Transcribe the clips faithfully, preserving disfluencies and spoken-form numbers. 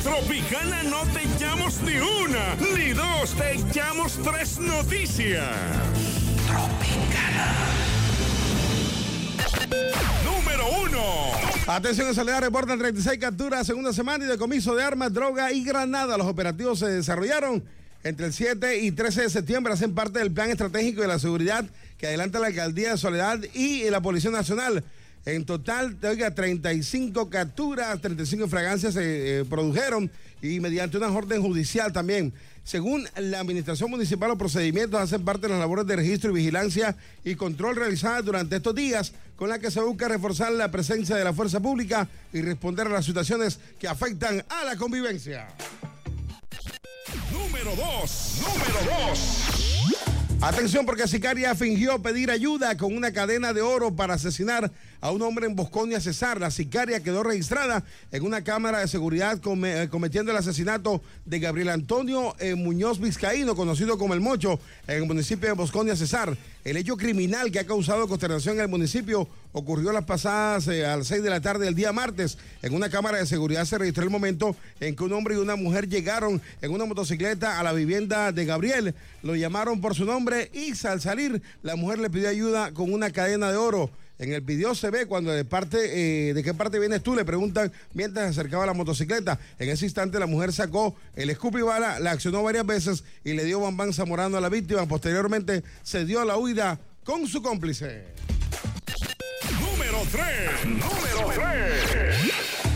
Tropicana no te echamos ni una, ni dos, te echamos tres noticias. Tropicana. Número uno. Atención, en Soledad reportan treinta y seis capturas, segunda semana y decomiso de armas, droga y granadas. Los operativos se desarrollaron entre el siete y trece de septiembre, hacen parte del plan estratégico de la seguridad que adelanta la Alcaldía de Soledad y la Policía Nacional. En total, oiga, treinta y cinco capturas, treinta y cinco fragancias se eh, produjeron y mediante una orden judicial también. Según la Administración Municipal, los procedimientos hacen parte de las labores de registro y vigilancia y control realizadas durante estos días, con la que se busca reforzar la presencia de la fuerza pública y responder a las situaciones que afectan a la convivencia. Número dos, número dos. Atención, porque sicaria fingió pedir ayuda con una cadena de oro para asesinar a un hombre en Bosconia, Cesar. La sicaria quedó registrada en una cámara de seguridad come, cometiendo el asesinato de Gabriel Antonio eh, Muñoz Vizcaíno, conocido como El Mocho, en el municipio de Bosconia, Cesar. El hecho criminal que ha causado consternación en el municipio ocurrió las pasadas eh, a las seis de la tarde del día martes. En una cámara de seguridad se registró el momento en que un hombre y una mujer llegaron en una motocicleta a la vivienda de Gabriel. Lo llamaron por su nombre y al salir la mujer le pidió ayuda con una cadena de oro. En el video se ve cuando de parte, eh, ¿de qué parte vienes tú?, le preguntan mientras se acercaba a la motocicleta. En ese instante la mujer sacó el escupibala, la accionó varias veces y le dio bambán zamorano a la víctima. Posteriormente se dio a la huida con su cómplice. Número tres, número tres.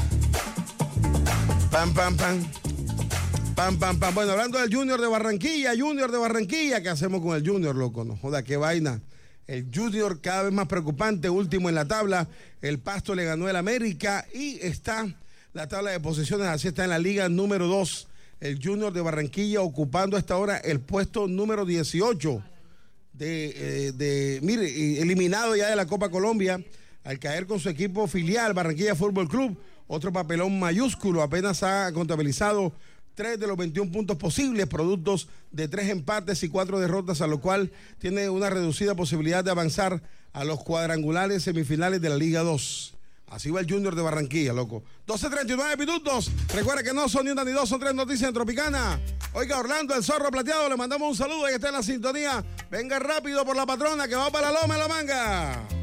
Pam, pam, pam. Pam, pam, pam. Bueno, hablando del Junior de Barranquilla, Junior de Barranquilla, ¿qué hacemos con el Junior, loco? No joda, qué vaina. El Junior cada vez más preocupante, último en la tabla. El Pasto le ganó el América y está la tabla de posiciones, así está en la liga número dos. El Junior de Barranquilla ocupando a esta hora el puesto número dieciocho. De, eh, de, mire, eliminado ya de la Copa Colombia al caer con su equipo filial, Barranquilla Fútbol Club. Otro papelón mayúsculo, apenas ha contabilizado tres de los veintiún puntos posibles, productos de tres empates y cuatro derrotas, a lo cual tiene una reducida posibilidad de avanzar a los cuadrangulares semifinales de la Liga dos. Así va el Junior de Barranquilla, loco. doce treinta y nueve minutos. Recuerda que no son ni una ni dos, son tres noticias en Tropicana. Oiga, Orlando, el zorro plateado, le mandamos un saludo y está en la sintonía. Venga rápido por la patrona que va para la loma en la manga.